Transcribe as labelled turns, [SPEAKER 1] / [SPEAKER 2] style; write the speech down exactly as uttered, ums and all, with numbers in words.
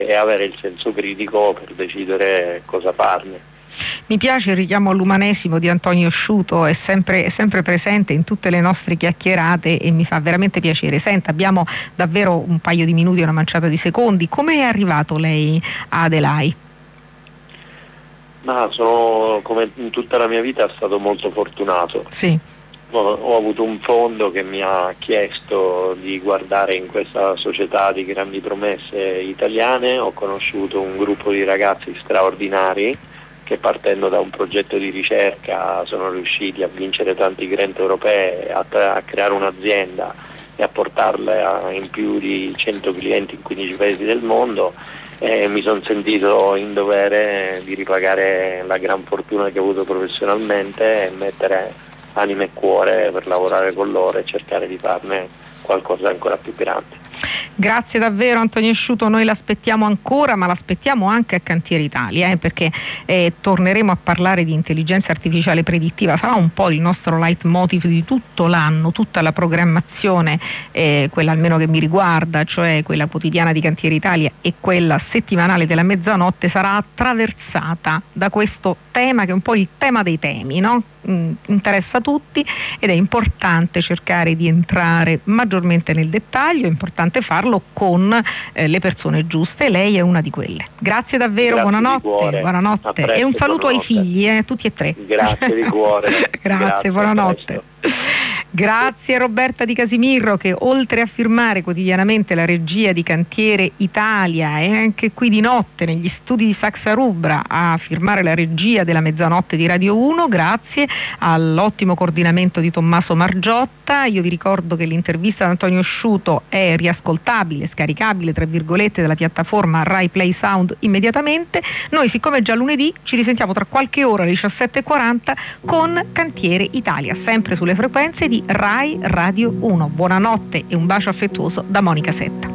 [SPEAKER 1] e avere il senso critico per decidere cosa farne.
[SPEAKER 2] Mi piace il richiamo all'umanesimo di Antonio Sciuto, è sempre, è sempre presente in tutte le nostre chiacchierate e mi fa veramente piacere. Senta, abbiamo davvero un paio di minuti e una manciata di secondi. Come è arrivato lei a Adelai?
[SPEAKER 1] Ma sono, come in tutta la mia vita, stato molto fortunato.
[SPEAKER 2] Sì.
[SPEAKER 1] Ho, ho avuto un fondo che mi ha chiesto di guardare in questa società di grandi promesse italiane, ho conosciuto un gruppo di ragazzi straordinari che partendo da un progetto di ricerca sono riusciti a vincere tanti grant europei, a, a creare un'azienda e a portarla in più di cento clienti in quindici paesi del mondo, e mi sono sentito in dovere di ripagare la gran fortuna che ho avuto professionalmente e mettere anima e cuore per lavorare con loro e cercare di farne qualcosa ancora più grande.
[SPEAKER 2] Grazie davvero Antonio Sciuto, noi l'aspettiamo ancora, ma l'aspettiamo anche a Cantiere Italia, eh, perché eh, torneremo a parlare di intelligenza artificiale predittiva, sarà un po' il nostro leitmotiv di tutto l'anno, tutta la programmazione, eh, quella almeno che mi riguarda, cioè quella quotidiana di Cantiere Italia e quella settimanale della mezzanotte, sarà attraversata da questo tema che è un po' il tema dei temi, no? Mm, interessa a tutti ed è importante cercare di entrare maggiormente nel dettaglio, è importante farlo con eh, le persone giuste, lei è una di quelle. Grazie davvero,
[SPEAKER 1] Grazie
[SPEAKER 2] buonanotte, buonanotte
[SPEAKER 1] presto,
[SPEAKER 2] e un saluto
[SPEAKER 1] buonanotte.
[SPEAKER 2] ai figli, eh, tutti e tre.
[SPEAKER 1] Grazie di cuore.
[SPEAKER 2] Grazie,
[SPEAKER 1] Grazie,
[SPEAKER 2] buonanotte. Grazie a Roberta Di Casimirro che oltre a firmare quotidianamente la regia di Cantiere Italia e anche qui di notte negli studi di Saxa Rubra a firmare la regia della mezzanotte di Radio uno, grazie all'ottimo coordinamento di Tommaso Margiotta. Io vi ricordo che l'intervista di Antonio Sciuto è riascoltabile, scaricabile tra virgolette dalla piattaforma Rai Play Sound immediatamente. Noi, siccome è già lunedì, ci risentiamo tra qualche ora alle diciassette e quaranta con Cantiere Italia, sempre sulle frequenze di Rai Radio uno. Buonanotte e un bacio affettuoso da Monica Setta.